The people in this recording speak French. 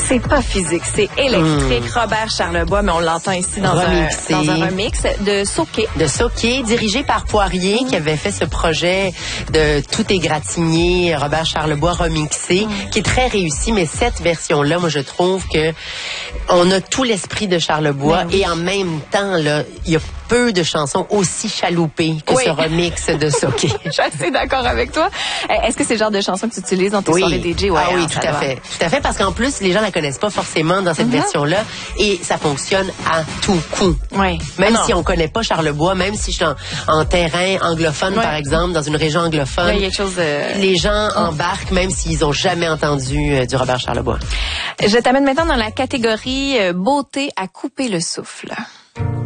C'est pas physique, c'est électrique. Robert Charlebois, mais on l'entend ici dans un remix de Soké. De Soké, dirigé par Poirier, qui avait fait ce projet de Tout égratigné, Robert Charlebois remixé, qui est très réussi, mais cette version-là, moi, je trouve que on a tout l'esprit de Charlebois et en même temps, là, il y a peu de chansons aussi chaloupées que ce remix de Soké. Je suis assez d'accord avec toi. Est-ce que c'est le genre de chanson que tu utilises dans tes soirées DJ? Ouais, oui, tout à fait. Tout à fait, parce qu'en plus, les gens la connaissent pas forcément dans cette version-là et ça fonctionne à tout coup. Oui. Même si on connaît pas Charlebois, même si je suis en terrain anglophone, par exemple, dans une région anglophone, il y a quelque chose les gens embarquent même s'ils ont jamais entendu du Robert Charlebois. Je t'amène maintenant dans la catégorie beauté à couper le souffle.